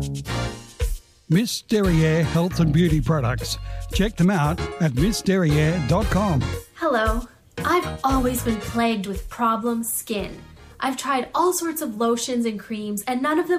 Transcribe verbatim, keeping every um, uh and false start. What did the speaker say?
Miss Derriere Health and Beauty Products. Check them out at miss derriere dot com. Hello. I've always been plagued with problem skin. I've tried all sorts of lotions and creams, and none of them